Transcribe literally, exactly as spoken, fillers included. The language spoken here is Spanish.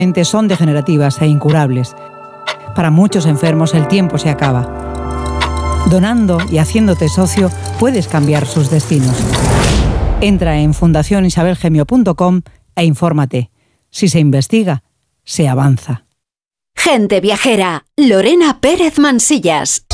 son degenerativas e incurables. Para muchos enfermos el tiempo se acaba. Donando y haciéndote socio puedes cambiar sus destinos. Entra en fundación isabel gemio punto com e infórmate. Si se investiga, se avanza. Gente Viajera, Lorena Pérez Mansillas.